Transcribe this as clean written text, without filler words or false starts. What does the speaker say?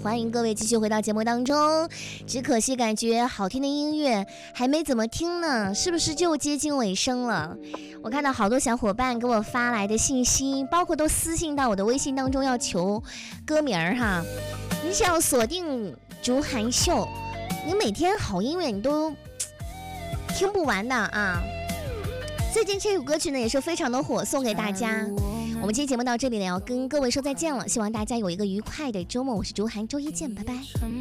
欢迎各位继续回到节目当中。只可惜感觉好听的音乐还没怎么听呢，是不是就接近尾声了？我看到好多小伙伴给我发来的信息，包括都私信到我的微信当中要求歌名哈。你只要锁定竹涵秀，你每天好音乐你都听不完的啊。最近这首歌曲呢也是非常的火，送给大家。我们今天节目到这里呢，要跟各位说再见了，希望大家有一个愉快的周末。我是竹涵，周一见，拜拜。